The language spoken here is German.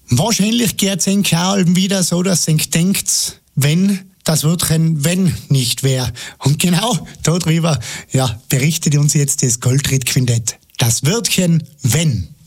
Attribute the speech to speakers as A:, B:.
A: Wahrscheinlich geht es auch wieder so, dass ihr denkt, wenn das Wörtchen wenn nicht wäre. Und genau darüber berichtet uns jetzt das Goldried-Quintett. Das Wörtchen wenn.